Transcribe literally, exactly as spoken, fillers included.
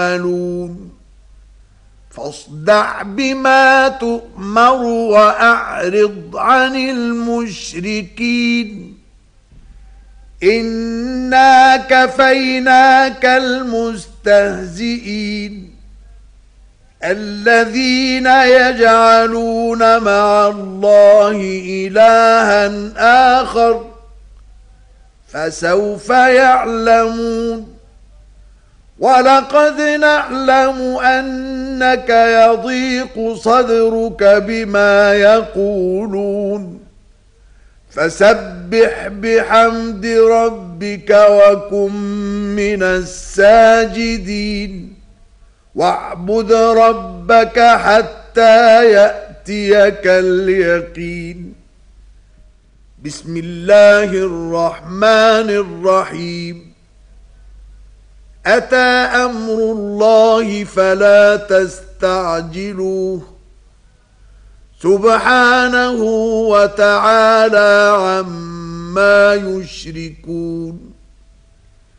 يعملون فاصدع بما تؤمر وأعرض عن المشركين إنا كفيناك المستهزئين الذين يجعلون مع الله إلها آخر فسوف يعلمون ولقد نعلم أنك يضيق صدرك بما يقولون فسبح بحمد ربك وكن من الساجدين واعبد ربك حتى يأتيك اليقين بسم الله الرحمن الرحيم أتى أمر الله فلا تستعجلوه سبحانه وتعالى عما يشركون